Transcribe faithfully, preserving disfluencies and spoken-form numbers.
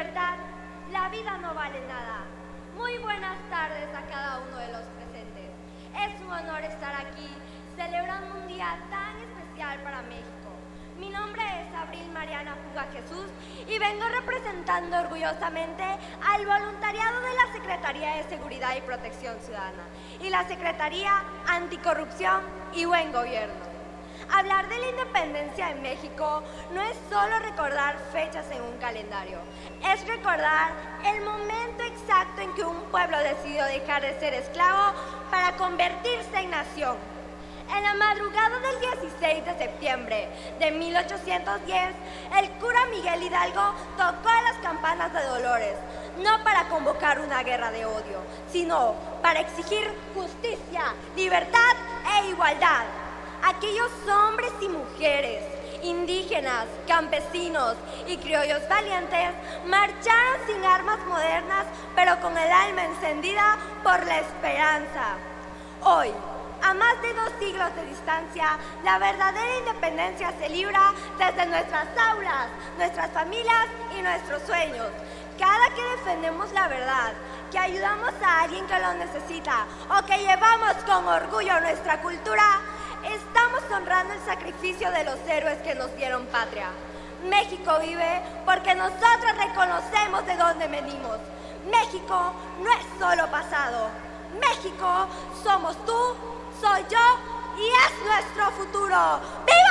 libertad, la vida no vale nada. Muy buenas tardes a cada uno de los presentes. Es un honor estar aquí celebrando un día tan especial para México. Mi nombre es Abril Mariana Puga Jesús y vengo representando orgullosamente al voluntariado de la Secretaría de Seguridad y Protección Ciudadana y la Secretaría Anticorrupción y Buen Gobierno. Hablar de la independencia de México no es solo recordar fechas en un calendario, es recordar el momento exacto en que un pueblo decidió dejar de ser esclavo para convertirse en nación. En la madrugada del dieciséis de septiembre de mil ochocientos diez, el cura Miguel Hidalgo tocó las campanas de Dolores, no para convocar una guerra de odio, sino para exigir justicia, libertad e igualdad. Aquellos hombres y mujeres, indígenas, campesinos y criollos valientes marcharon sin armas modernas, pero con el alma encendida por la esperanza. Hoy, a más de dos siglos de distancia, la verdadera independencia se libra desde nuestras aulas, nuestras familias y nuestros sueños. Cada que defendemos la verdad, que ayudamos a alguien que lo necesita o que llevamos con orgullo nuestra cultura, estamos honrando el sacrificio de los héroes que nos dieron patria. México vive porque nosotros reconocemos de dónde venimos. México no es solo pasado. México somos tú, soy yo y es nuestro futuro. ¡Viva!